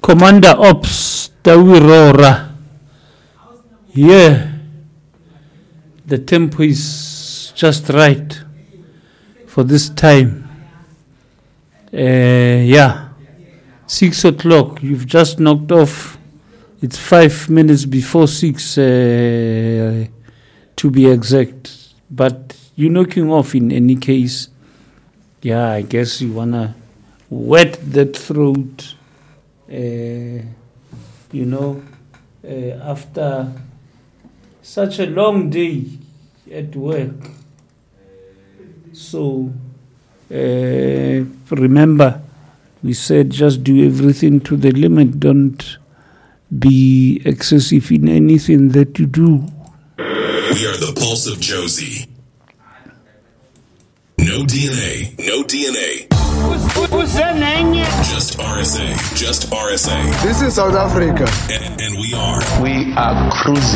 Commander Ops Tawirora. Yeah, the tempo is just right for this time. 6 o'clock. You've just knocked off. It's 5 minutes before 6 to be exact. But you're knocking off in any case. Yeah, I guess you wanna wet that throat. After such a long day at work. So remember, we said just do everything to the limit. Don't be excessive in anything that you do. We are the Pulse of Josie. No DNA. No DNA. What's that name? Just RSA. Just RSA. This is South Africa. And we are cruising.